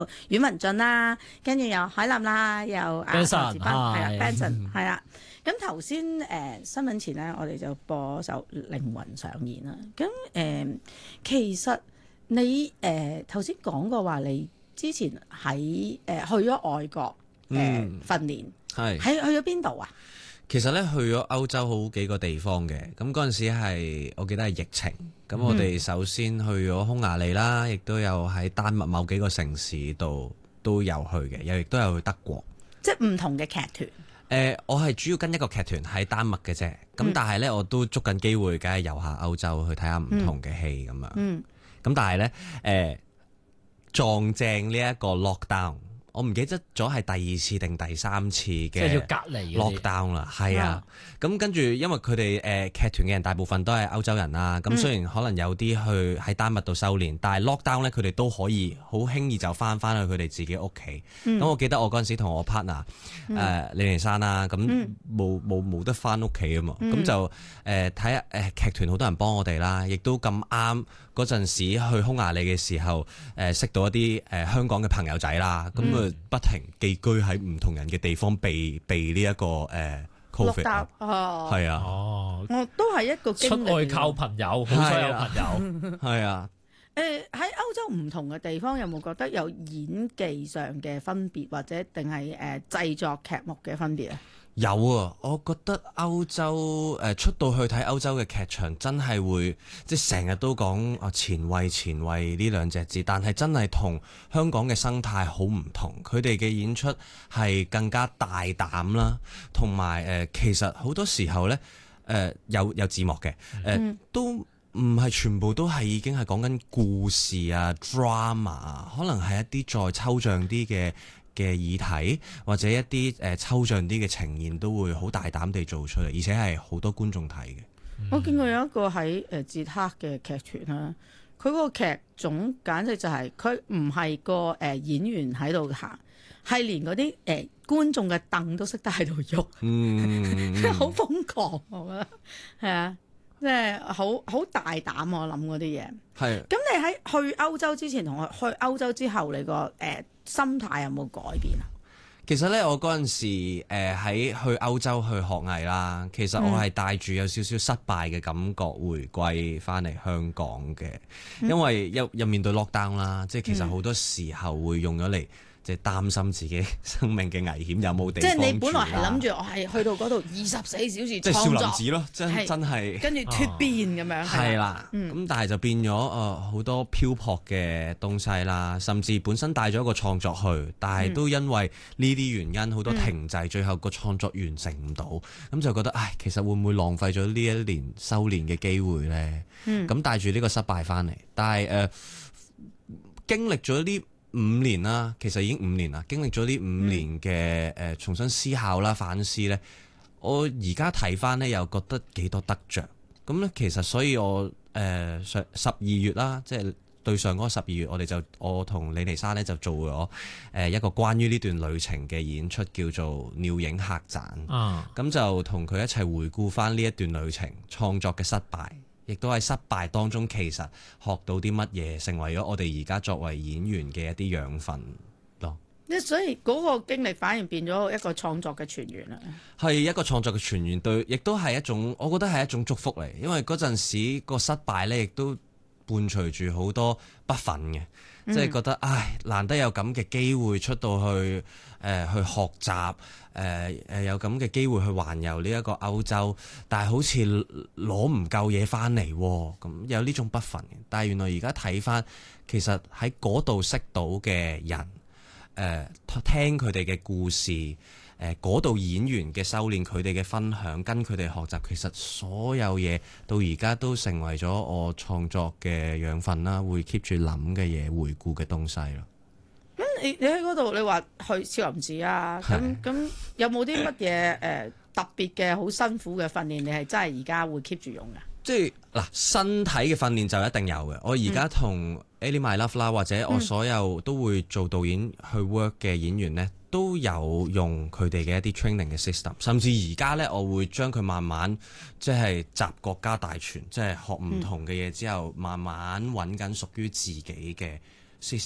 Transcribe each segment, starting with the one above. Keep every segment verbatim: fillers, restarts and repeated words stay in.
阮文俊啦，跟住有海林啦，又啊 Benson， 何志斌係啦係 ，Benson 係啦。咁頭先誒新聞前咧，我哋就播首《靈魂上演》啦。咁誒、呃，其實你誒頭先講過話，你之前喺誒、呃、去咗外國誒、呃嗯訓練， 係喺去咗邊度啊？ 其實咧去咗歐洲好幾個地方嘅，咁嗰陣時係我記得係疫情，咁我哋首先去咗匈牙利啦，亦都有喺丹麥某幾個城市度都有去嘅，又亦都有去德國。 即係唔同嘅劇團。 誒、呃，我係主要跟一個劇團喺丹麥嘅啫，咁、 嗯但係咧我都捉緊機會，梗係遊下歐洲去睇下唔同嘅戲咁樣。咁、 嗯， 但係咧誒撞正呢一個 lockdown。我唔記得咗係第二次定第三次嘅， 即係要隔離嗰啲 lockdown 啦，係啊。咁跟住，因為佢哋誒劇團嘅人大部分都係歐洲人啦，咁、 嗯雖然可能有啲去喺丹麥度修練，但係 lockdown 咧，佢哋都可以好輕易就翻翻去佢哋自己屋企。咁、 嗯我記得我嗰陣時同我 partner 誒、呃、李連山啦，咁冇冇冇得翻屋企啊嘛，咁、 嗯就誒睇下誒劇團好多人幫我哋啦，亦都咁啱嗰陣時去匈牙利嘅時候，誒、呃、識到一啲誒、呃、香港嘅朋友仔啦，咁、 嗯啊不停寄居喺唔同人嘅地方避避呢、這、一個誒。呃 Covid 啊哦， 係啊， 哦， 我都係一個經歷出外靠朋友，好彩有朋友。 係啊， 誒喺歐洲唔同嘅地方有冇覺得有演技上嘅分別，或者定係誒製作劇目嘅分別啊？ 有啊，我覺得歐洲誒、呃、出到去睇歐洲嘅劇場，真係會即係成日都講啊前衛前衛呢兩隻字，但係真係同香港嘅生態好唔同。佢哋嘅演出係更加大膽啦，同埋誒其實好多時候呢，誒、呃、有有字幕嘅誒、呃嗯、 都唔係全部都係已經係講緊故事啊 drama 啊，可能係一啲再抽象啲嘅嘅議題，或者一啲誒、呃、抽象啲嘅呈現，都會好大膽地做出嚟，而且係好多觀眾睇嘅。 我見過有一個喺誒捷克嘅劇團啦，佢嗰個劇種簡直就係佢唔係個誒演員喺度行，係連嗰啲誒觀眾嘅凳都識得喺度喐， 嗯， 好瘋狂我覺得係啊，即係好好大膽我諗嗰啲嘢。 係。 咁你喺去歐洲之前同去歐洲之後，你個誒、呃、心態有冇改變啊？ 其實咧，我嗰陣時誒喺去歐洲去學藝啦，其實我係帶住有少少失敗嘅感覺回歸翻嚟香港嘅，因為又又面對 lockdown 啦，即係其實好多時候會用咗嚟。即係擔心自己生命嘅危險，有冇地方住啦？ 即係你本來係諗住我係去到嗰度二十四小時即係少創作林寺咯，真係真係跟住脱變咁樣。 係啦，咁、 嗯、 但係就變咗誒好多漂泊嘅東西啦，甚至本身帶咗一個創作去，但係都因為呢啲原因好多停滯，最後個創作完成唔到，咁、嗯、就覺得唉，其實會唔會浪費咗呢一年修練嘅機會呢？咁帶住呢個失敗翻嚟，但係誒、呃、經歷咗呢五年啦，其實已經五年啦。經歷咗呢五年嘅誒、呃、重新思考啦、反思呢，我而家睇翻呢，又覺得幾多得着。咁咧，其實所以我誒上十二月啦，即係對上嗰個十二月，我哋就我同李妮莎呢，就做咗誒一個關於呢段旅程嘅演出，叫做《鳥影客棧》。 啊， 咁就同佢一齊回顧翻呢一段旅程創作嘅失敗。亦都喺失敗當中，其實學到啲乜嘢，成為咗我哋而家作為演員嘅一啲養分咯。 即所以嗰個經歷反而變咗一個創作嘅泉源啦。 係一個創作嘅泉源，對，亦都係一種，我覺得係一種祝福嚟。因為嗰陣時個失敗呢，亦都伴隨住好多不忿嘅，即係覺得唉，難得有咁嘅機會出到去誒、呃、去學習。誒誒、呃、有咁嘅機會去環遊呢一個歐洲，但係好似攞唔夠嘢翻嚟喎，咁有呢種不忿嘅。但係原來而家睇翻，其實喺嗰度識到嘅人，誒、呃、聽佢哋嘅故事，誒嗰度演員嘅修練，佢哋嘅分享，跟佢哋學習，其實所有嘢到而家都成為咗我創作嘅養分啦，會 keep 住諗嘅嘢，回顧嘅東西咯。 咁你你喺嗰度，你話去少林寺啊？咁咁有冇啲乜嘢誒特別嘅好辛苦嘅訓練？你係真係而家會 keep 住用㗎？ 即係嗱，身體嘅訓練就一定有嘅。我而家同 Ali My Love 啦，或者我所有都會做導演去 work 嘅演員呢，都有用佢哋嘅一啲 training 嘅 system。甚至而家呢，我會將佢慢慢即係集國家大全，即係學唔同嘅嘢之後，慢慢揾緊屬於自己嘅 system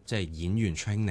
即係演員 training